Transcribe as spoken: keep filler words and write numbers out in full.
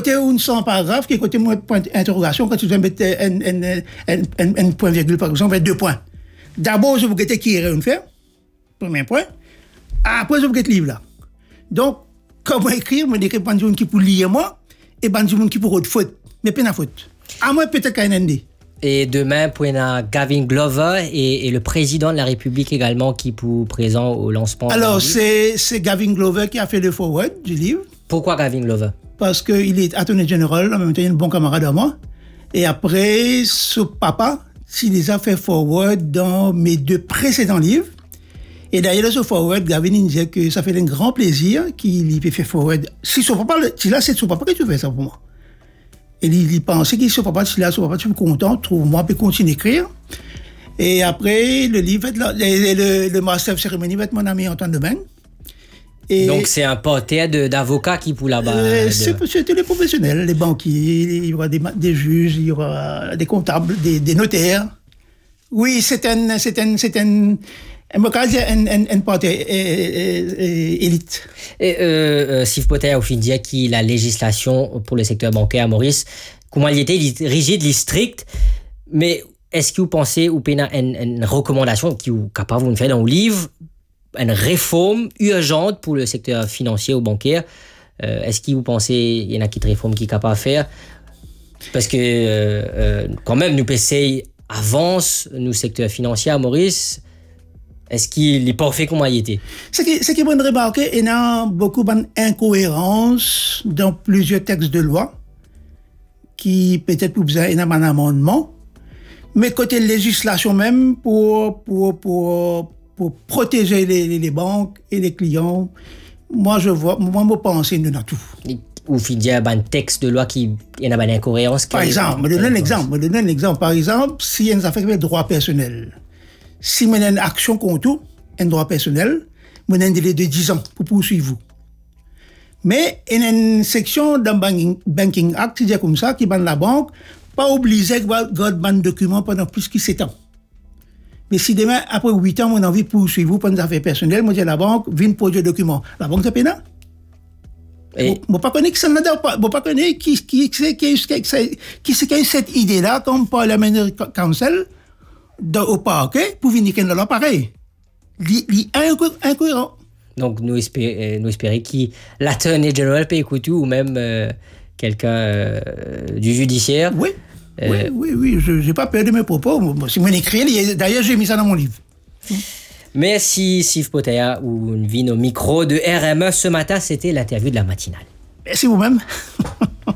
côté un cent paragraphes, qui côté moins point d'interrogation, quand tu dois mettre un, un, un, un, un point virgule, par exemple, deux points. D'abord, je vous guette qui est une faire, premier point. Après, je vous guette livre là. Donc, comment écrire, je dis que pas de gens qui pour lire moi, et pas de gens qui pour autre faute, mais pas de faute. À moi, peut-être qu'il y a un N D. Et demain, pour Gavin Glover et, et le président de la République également qui pour présent au lancement. Alors, c'est, c'est Gavin Glover qui a fait le forward du livre. Pourquoi Gavin Glover? Parce qu'il est attorney général, en même temps, il est un bon camarade à moi. Et après, ce papa, il les a fait forward dans mes deux précédents livres. Et d'ailleurs, ce forward, Gavin il disait que ça fait un grand plaisir qu'il ait fait forward. Si son papa, si là, c'est son papa qui tu fais ça pour moi. Et il, il pensait qu'il son papa, si là, son papa, tu es content, trouve-moi, peut continuer à écrire. Et après, le livre, le, le, le master of ceremony va être mon ami Antoine Domaine. Et donc, c'est un portrait de, d'avocats qui pour là-bas. Euh, de... c'est, c'est les professionnels, les banquiers, il y aura des, des juges, il y aura des comptables, des, des notaires. Oui, c'est un, c'est un, c'est un, un, un, un, un portrait élite. Et euh, Steve Potter, au fin de dire que la législation pour le secteur bancaire à Maurice, comment il était rigide, il strict, mais est-ce que vous pensez, ou une, une, une recommandation qui est capable de faire dans le livre, une réforme urgente pour le secteur financier ou bancaire? euh, Est-ce que vous pensez qu'il y en a qui réforme qui est capable de faire? Parce que euh, euh, quand même, nous P C avance, nous secteur financier à Maurice. Est-ce qu'il n'est pas fait comme il était? Ce qui, ce qui est bon de remarquer, il y a beaucoup d'incohérences dans plusieurs textes de loi qui peut-être pour besoin d'un amendement, mais côté législation même pour pour pour pour protéger les, les banques et les clients, moi je vois, moi je pense qu'il y en a tout. Ou il y a un texte de loi qui il y en a une incohérence. Par exemple, je donne un exemple, je donne un exemple. Par exemple, s'il y a une affaire de droit personnel. Si vous avez une action contre un droit personnel, vous avez un délai de dix ans pour poursuivre vous. Mais il y a une section dans le Banking, banking Act qui dit comme ça, qui ban la banque, pas obligé de garder un document pendant plus que sept ans. Mais si demain, après huit ans, on a envie de poursuivre vous pour une affaire personnelle, moi, je dis à la banque, viens produire le document. La banque, c'est pénal. Je ne pas connaître ça, je ne pas connaître qui qui qui qui qui cette idée-là comme Parliamentary Council au parquet pour venir dans l'appareil. Il est incohérent. Donc, nous espérons, nous espérons que l'attorney general peut écouter ou même euh, quelqu'un euh, du judiciaire. Oui, euh, oui, oui, oui. Je n'ai pas peur de mes propos. Si vous m'écrivez, d'ailleurs, j'ai mis ça dans mon livre. Merci, Steve Potter, ou une vie au micro de R M E. Ce matin, c'était l'interview de la matinale. Merci vous-même.